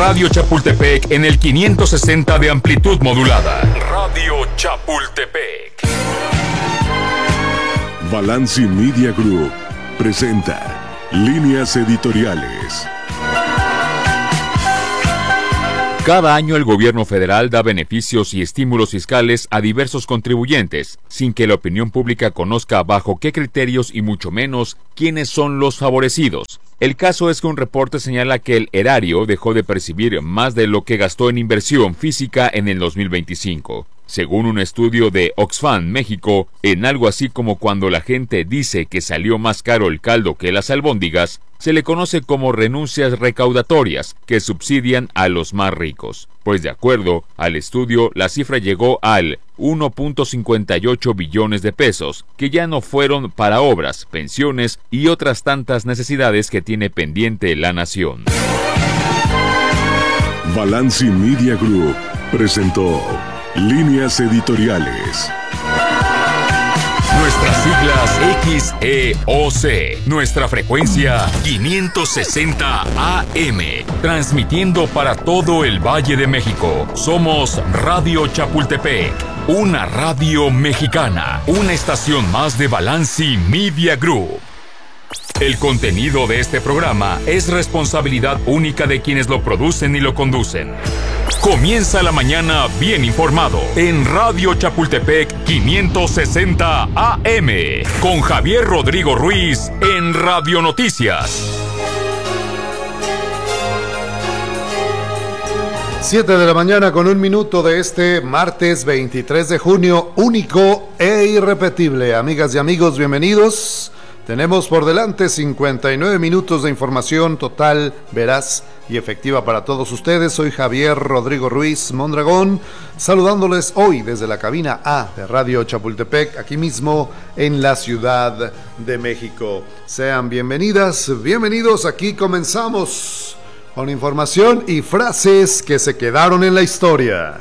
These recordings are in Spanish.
Radio Chapultepec en el 560 de amplitud modulada. Radio Chapultepec. Balanci Media Group presenta Líneas Editoriales. Cada año el gobierno federal da beneficios y estímulos fiscales a diversos contribuyentes, sin que la opinión pública conozca bajo qué criterios y mucho menos quiénes son los favorecidos. El caso es que un reporte señala que el erario dejó de percibir más de lo que gastó en inversión física en el 2025. Según un estudio de Oxfam México, en algo así como cuando la gente dice que salió más caro el caldo que las albóndigas, se le conoce como renuncias recaudatorias que subsidian a los más ricos. Pues de acuerdo al estudio, la cifra llegó al 1.58 billones de pesos, que ya no fueron para obras, pensiones y otras tantas necesidades que tiene pendiente la nación. Balanci Media Group presentó Líneas Editoriales. Nuestras siglas XEOC, nuestra frecuencia 560 AM, transmitiendo para todo el Valle de México. Somos Radio Chapultepec, una radio mexicana, una estación más de Balanci Media Group. El contenido de este programa es responsabilidad única de quienes lo producen y lo conducen. Comienza la mañana bien informado en Radio Chapultepec 560 AM con Javier Rodrigo Ruiz en Radio Noticias. 7 de la mañana con 1 minuto de este martes 23 de junio, único e irrepetible. Amigas y amigos, bienvenidos. Tenemos por delante 59 minutos de información total, veraz y efectiva para todos ustedes. Soy Javier Rodrigo Ruiz Mondragón, saludándoles hoy desde la cabina A de Radio Chapultepec, aquí mismo en la Ciudad de México. Sean bienvenidas, bienvenidos, aquí comenzamos con información y frases que se quedaron en la historia.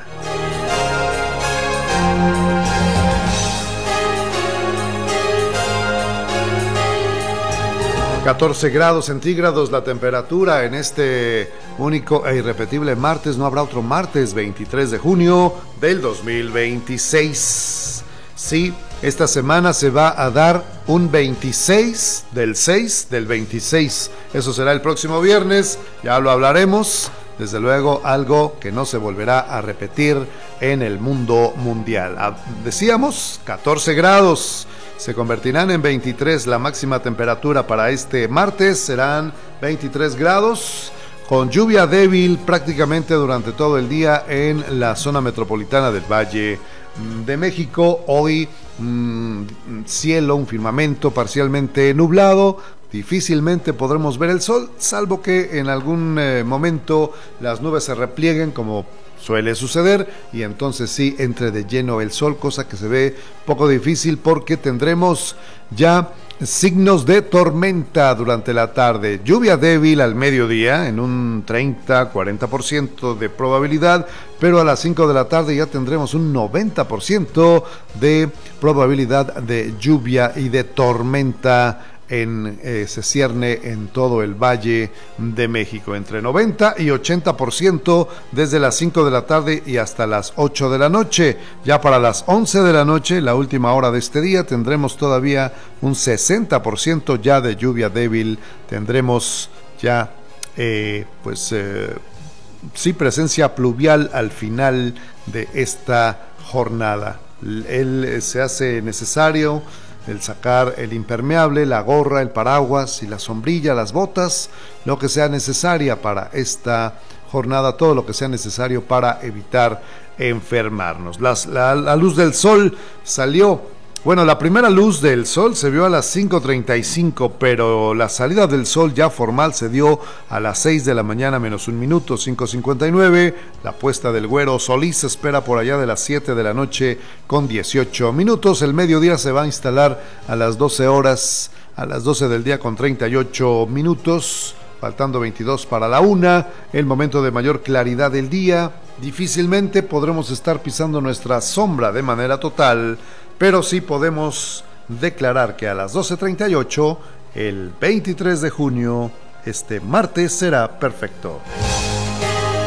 14 grados centígrados la temperatura en este único e irrepetible martes. No habrá otro martes, 23 de junio del 2026. Sí, esta semana se va a dar un 26 del 6 del 26. Eso será el próximo viernes, ya lo hablaremos. Desde luego, algo que no se volverá a repetir en el mundo mundial. Decíamos, 14 grados. Se convertirán en 23, la máxima temperatura para este martes serán 23 grados, con lluvia débil prácticamente durante todo el día en la zona metropolitana del Valle de México. Hoy cielo, un firmamento parcialmente nublado. Difícilmente podremos ver el sol, salvo que en algún momento las nubes se replieguen como suele suceder y entonces sí entre de lleno el sol, cosa que se ve poco difícil porque tendremos ya signos de tormenta durante la tarde, lluvia débil al mediodía en un 30-40% de probabilidad, pero a las 5 de la tarde ya tendremos un 90% de probabilidad de lluvia y de tormenta se cierne en todo el Valle de México, entre 90 y 80% desde las 5 de la tarde y hasta las 8 de la noche. Ya para las 11 de la noche, la última hora de este día, tendremos todavía un 60% ya de lluvia débil. Tendremos ya sí, presencia pluvial al final de esta jornada. Se hace necesario el sacar el impermeable, la gorra, el paraguas y la sombrilla, las botas, lo que sea necesaria para esta jornada, todo lo que sea necesario para evitar enfermarnos. La luz del sol salió. Bueno, la primera luz del sol se vio a las 5:35, pero la salida del sol ya formal se dio a las 6 de la mañana menos un minuto, 5:59. La puesta del güero Solís se espera por allá de las 7 de la noche con 18 minutos. El mediodía se va a instalar a las 12 horas, a las 12 del día con 38 minutos, faltando 22 para la 1, el momento de mayor claridad del día. Difícilmente podremos estar pisando nuestra sombra de manera total, pero sí podemos declarar que a las 12:38, el 23 de junio, este martes será perfecto.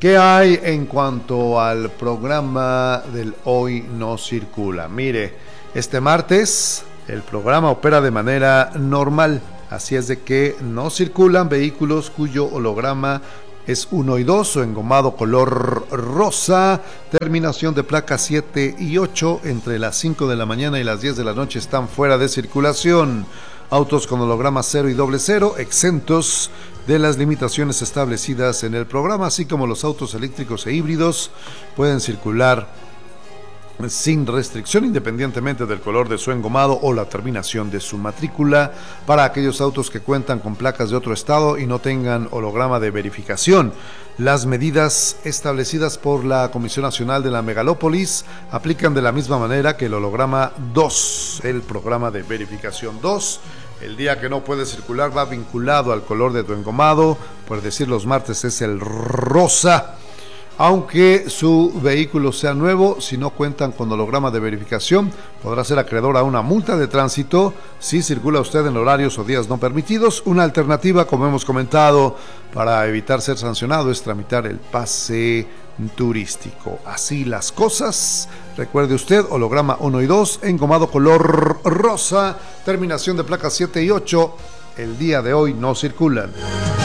¿Qué hay en cuanto al programa del Hoy No Circula? Mire, este martes el programa opera de manera normal, así es de que no circulan vehículos cuyo holograma es 1 y 2 o engomado color rosa, terminación de placas 7 y 8, entre las 5 de la mañana y las 10 de la noche están fuera de circulación. Autos con holograma 0 y 00 exentos de las limitaciones establecidas en el programa, así como los autos eléctricos e híbridos pueden circular sin restricción independientemente del color de su engomado o la terminación de su matrícula. Para aquellos autos que cuentan con placas de otro estado y no tengan holograma de verificación, las medidas establecidas por la Comisión Nacional de la Megalópolis aplican de la misma manera que el holograma 2, el programa de verificación 2. El día que no puede circular va vinculado al color de tu engomado, por decir los martes es el rosa. Aunque su vehículo sea nuevo, si no cuentan con holograma de verificación, podrá ser acreedor a una multa de tránsito si circula usted en horarios o días no permitidos. Una alternativa, como hemos comentado, para evitar ser sancionado es tramitar el pase turístico. Así las cosas. Recuerde usted, holograma 1 y 2, engomado color rosa, terminación de placas 7 y 8, el día de hoy no circulan.